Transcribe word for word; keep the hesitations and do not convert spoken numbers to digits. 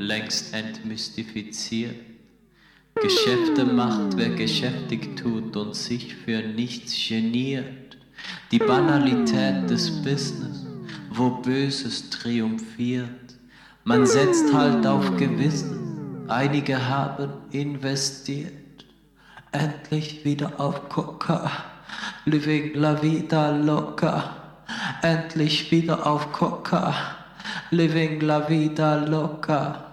längst entmystifiziert. Geschäfte macht, wer geschäftig tut und sich für nichts geniert. Die Banalität des Business, wo Böses triumphiert. Man setzt halt auf Gewissen, einige haben investiert. Endlich wieder auf Coca, living la vida loca. Endlich wieder auf Coca, living la vida loca.